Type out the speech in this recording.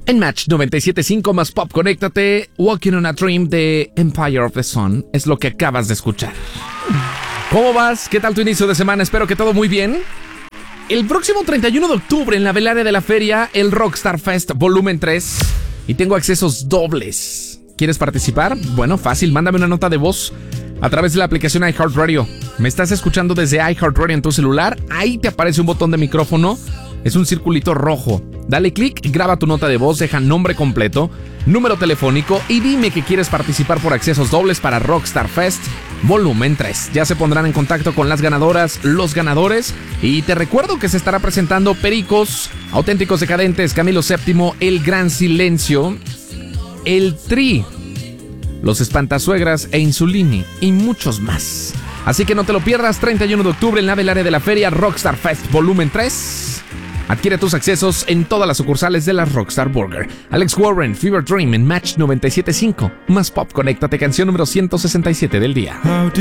En Match 97.5 más Pop, conéctate. Walking on a Dream de Empire of the Sun es lo que acabas de escuchar. ¿Cómo vas? ¿Qué tal tu inicio de semana? Espero que todo muy bien. El próximo 31 de octubre en la velaria de la feria, el Rockstar Fest Volumen 3. Y tengo accesos dobles. ¿Quieres participar? Bueno, fácil, mándame una nota de voz a través de la aplicación iHeartRadio. ¿Me estás escuchando desde iHeartRadio en tu celular? Ahí te aparece un botón de micrófono. Es un circulito rojo. Dale clic, graba tu nota de voz, deja nombre completo, número telefónico y dime que quieres participar por accesos dobles para Rockstar Fest Volumen 3. Ya se pondrán en contacto con las ganadoras, los ganadores. Y te recuerdo que se estará presentando Pericos, Auténticos Decadentes, Camilo VII, El Gran Silencio, El Tri, Los Espantasuegras e Insulini y muchos más. Así que no te lo pierdas, 31 de octubre en la velaria de la feria, Rockstar Fest Volumen 3. Adquiere tus accesos en todas las sucursales de la Rockstar Burger. Alex Warren, Fever Dream en Match 97.5. Más Pop, conéctate, canción número 167 del día.